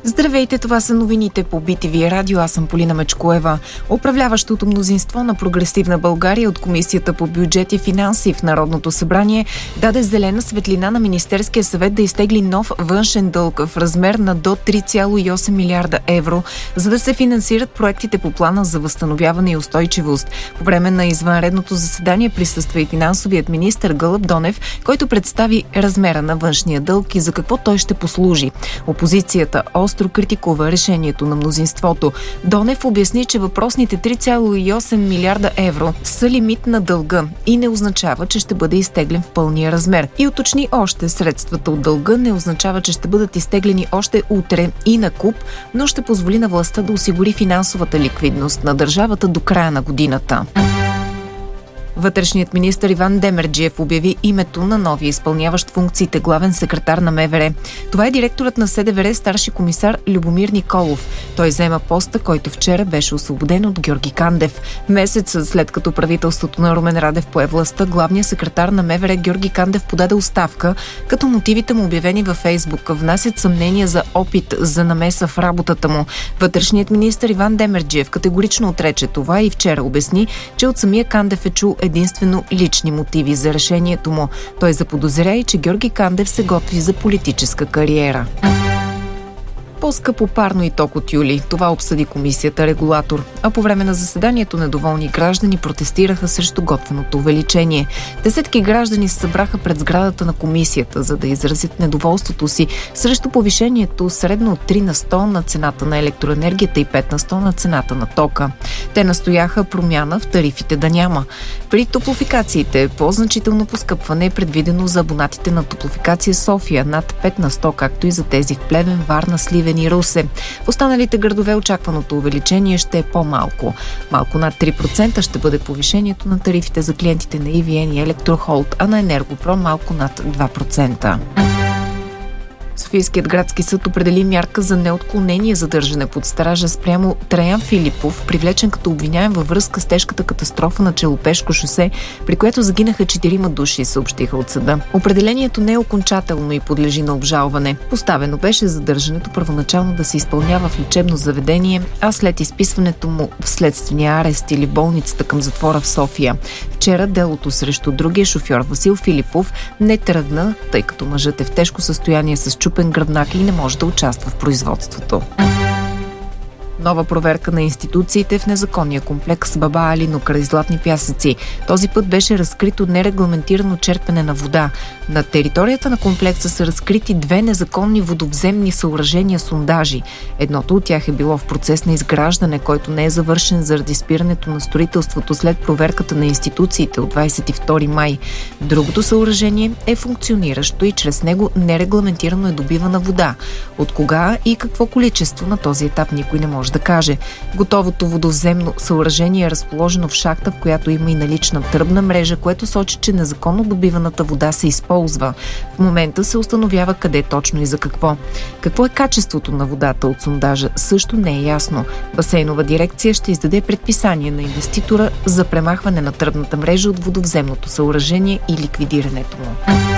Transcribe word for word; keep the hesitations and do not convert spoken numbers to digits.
Здравейте, това са новините по Би Ти Ви радио. Аз съм Полина Мечкоева. Управляващото мнозинство на Прогресивна България от Комисията по бюджет и финанси в Народното събрание даде зелена светлина на Министерския съвет да изтегли нов външен дълг в размер на до три цяло и осем милиарда евро, за да се финансират проектите по плана за възстановяване и устойчивост. По време на извънредното заседание присъства и финансовият министър Гълъб Донев, който представи размера на външния дълг и за какво той ще послужи. Опозицията остро критикува решението на мнозинството. Донев обясни, че въпросните три цяло и осем милиарда евро са лимит на дълга и не означава, че ще бъде изтеглен в пълния размер. И уточни още, средствата от дълга не означава, че ще бъдат изтеглени още утре и на куп, но ще позволи на властта да осигури финансовата ликвидност на държавата до края на годината. Вътрешният министър Иван Демерджиев обяви името на новия изпълняващ функциите главен секретар на М В Р. Това е директорът на С Д В Р старши комисар Любомир Николов. Той заема поста, който вчера беше освободен от Георги Кандев. Месец след като правителството на Румен Радев пое властта, главният секретар на М В Р Георги Кандев подаде оставка, като мотивите му, обявени във Фейсбук, внасят съмнения за опит за намеса в работата му. Вътрешният министър Иван Демерджиев категорично отрече това и вчера обясни, че от самия Кандев е чул единствено лични мотиви за решението му. Той заподозря и, че Георги Кандев се готви за политическа кариера. По-скъпо парно и ток от юли. Това обсъди комисията регулатор. А по време на заседанието недоволни граждани протестираха срещу готвеното увеличение. Десетки граждани се събраха пред сградата на комисията, за да изразят недоволството си срещу повишението средно от три на сто на цената на електроенергията и пет на сто на цената на тока. Те настояха промяна в тарифите да няма. При топлофикациите по-значително поскъпване е предвидено за абонатите на Топлофикация София над пет на сто, както и за тези в Плевен, Варна, Сливен и Русе. В останалите градове очакваното увеличение ще е по-малко. Малко над три процента ще бъде повишението на тарифите за клиентите на И Ви Ен и Електрохолд, а на Енергопром малко над два процента. Софийският градски съд определи мярка за неотклонение задържане под стража спрямо Траян Филипов, привлечен като обвиняем във връзка с тежката катастрофа на Челопешко шосе, при което загинаха четирима души, съобщиха от съда. Определението не е окончателно и подлежи на обжалване. Поставено беше задържането първоначално да се изпълнява в лечебно заведение, а след изписването му в следствения арест или болницата към затвора в София. Вчера делото срещу другия шофьор Васил Филипов не тръгна, тъй като мъжът е в тежко състояние с чупен гръбнак и не може да участва в производството. Нова проверка на институциите в незаконния комплекс Баба Али край Златни пясъци. Този път беше разкрит от нерегламентирано черпене на вода. На територията на комплекса са разкрити две незаконни водовземни съоръжения сондажи. Едното от тях е било в процес на изграждане, който не е завършен заради спирането на строителството след проверката на институциите от двадесет и втори май. Другото съоръжение е функциониращо и чрез него нерегламентирано е добивана вода. От кога и какво количество на този етап никой не може да каже. Готовото водовземно съоръжение е разположено в шахта, в която има и налична тръбна мрежа, което сочи, че незаконно добиваната вода се използва. В момента се установява къде точно и за какво. Какво е качеството на водата от сондажа, също не е ясно. Басейнова дирекция ще издаде предписание на инвеститора за премахване на тръбната мрежа от водовземното съоръжение и ликвидирането му.